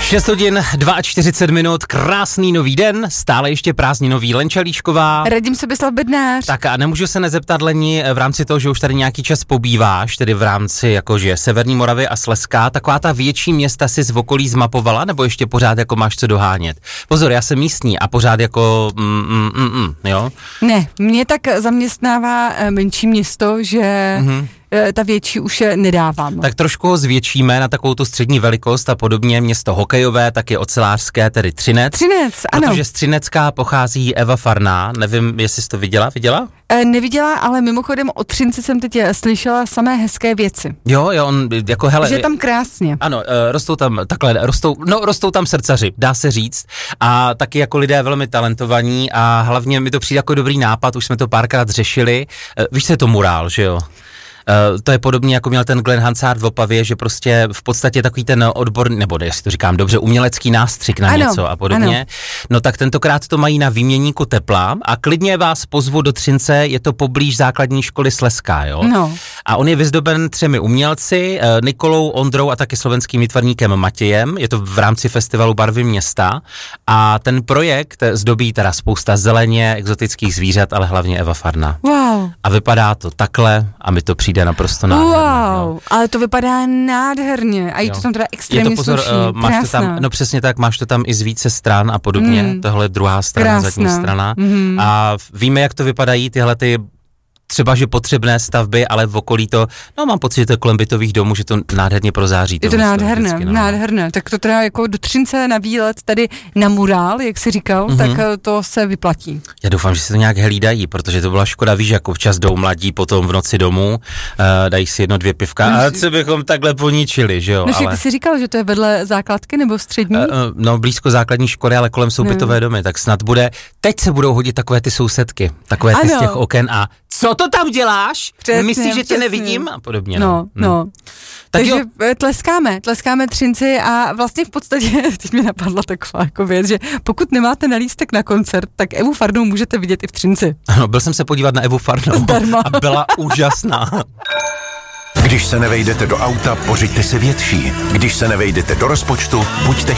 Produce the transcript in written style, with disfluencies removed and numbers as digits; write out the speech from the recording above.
6 hodin 42 minut, krásný nový den, stále ještě prázdninový Lenča Líšková. Radim Sobislav Bednář. Tak a nemůžu se nezeptat, Leni, v rámci toho, že už tady nějaký čas pobýváš, tedy v rámci jakože Severní Moravy a Slezska, taková ta větší města si z okolí zmapovala, nebo ještě pořád jako máš co dohánět? Pozor, já jsem místní a pořád jako jo? Ne, mě tak zaměstnává menší město, že ta větší už nedávám. Tak trošku ho zvětšíme na takovou tu střední velikost a podobně. Město hokejové, taky ocelářské, tedy Třinec. Třinec, ano. Protože z Třinecka pochází Eva Farná, nevím, jestli jsi to viděla? Neviděla, ale mimochodem o Třinci jsem teď slyšela samé hezké věci. Jo, on jako hele. Že je tam krásně. Ano, rostou tam srdcaři, dá se říct. A taky jako lidé velmi talentovaní a hlavně mi to přijde jako dobrý nápad, už jsme to párkrát řešili. Víš, co je to murál, že jo? To je podobně, jako měl ten Glenn Hansard v Opavě, že prostě v podstatě takový ten odborný, nebo jestli to říkám dobře, umělecký nástřik na něco a podobně. Ano. No tak tentokrát to mají na výměníku tepla a klidně vás pozvu do Třince, je to poblíž základní školy Slezská, jo? No. A on je vyzdoben 3 umělci, Nikolou, Ondrou a taky slovenským výtvarníkem Matějem, je to v rámci festivalu Barvy města a ten projekt zdobí teda spousta zeleně, exotických zvířat, ale hlavně Eva Farná. Wow. A vypadá to takhle a mi to přijde naprosto nádherně. Wow, jo. Ale to vypadá nádherně a je to tam teda extrémně sluší. Máš to tam, no přesně tak, máš to tam i z více stran a podobně, tohle je druhá strana, zadní strana. A víme, jak to vypadají tyhle ty třeba, že potřebné stavby, ale v okolí to, mám pocit, že to kolem bytových domů, že to nádherně prozáří. Je to nádherné, nádherné. Tak to teda jako do Třince na výlet, tady na murál, jak jsi říkal, tak to se vyplatí. Já doufám, že se to nějak hlídají, protože to byla škoda, víš, jako včas jdou mladí, potom v noci domů, dají si 1-2 pivka, a co bychom takhle poničili, že jo? No, ale ty jsi říkal, že to je vedle základky nebo střední? Blízko základní školy, ale kolem jsou bytové domy, tak snad bude, teď se budou hodit takové ty sousedky, takové ty z těch oken a co to tam děláš? Přesně, myslíš, že tě nevidím? A podobně. No. Takže tleskáme Třinci a vlastně v podstatě, teď mi napadla taková jako věc, že pokud nemáte na lístek na koncert, tak Evu Farnou můžete vidět i v Třinci. Ano, byl jsem se podívat na Evu Farnou. Zdarma. A byla úžasná. Když se nevejdete do auta, pořiďte se větší. Když se nevejdete do rozpočtu, buďte